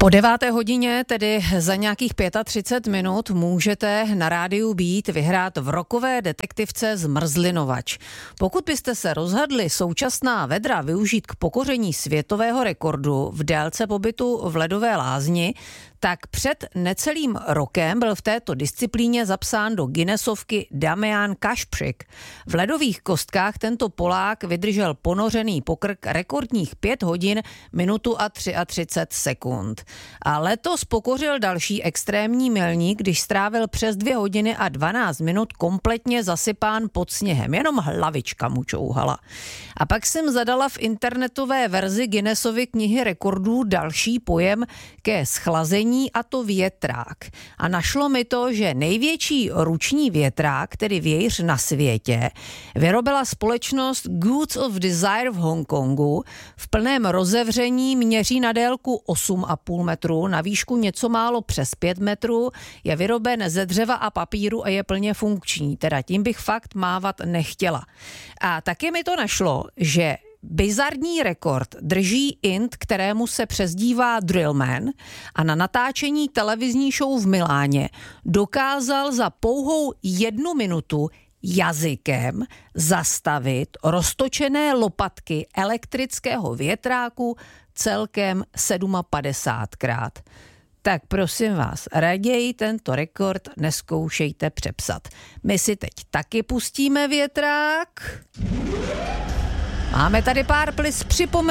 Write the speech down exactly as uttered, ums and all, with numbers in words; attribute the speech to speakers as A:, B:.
A: Po deváté hodině, tedy za nějakých třicet pět minut, můžete na rádiu Beat vyhrát v rockové detektivce Zmrzlinovač. Pokud byste se rozhodli současná vedra využít k pokoření světového rekordu v délce pobytu v ledové lázni, tak před necelým rokem byl v této disciplíně zapsán do Guinnessovky Damian Kaspřik. V ledových kostkách tento Polák vydržel ponořený pokrk rekordních pět hodin, minutu a třicet tři sekund. A letos pokořil další extrémní milník, když strávil přes dvě hodiny a dvanáct minut kompletně zasypán pod sněhem. Jenom hlavička mu čouhala. A pak jsem zadala v internetové verzi Guinnessovy knihy rekordů další pojem ke schlazení, a to větrák. A našlo mi to, že největší ruční větrák, tedy vějíř na světě, vyrobila společnost Goods of Desire v Hongkongu. V plném rozevření měří na délku osm a půl metru, na výšku něco málo přes pět metrů, je vyroben ze dřeva a papíru a je plně funkční. Teda tím bych fakt mávat nechtěla. A taky mi to našlo, že bizarní rekord drží Int, kterému se přezdívá Drillman, a na natáčení televizní show v Miláně dokázal za pouhou jednu minutu jazykem zastavit roztočené lopatky elektrického větráku celkem padesát sedmkrát. Tak prosím vás, raději tento rekord neskoušejte přepsat. My si teď taky pustíme větrák. Máme tady pár plis připomenutí.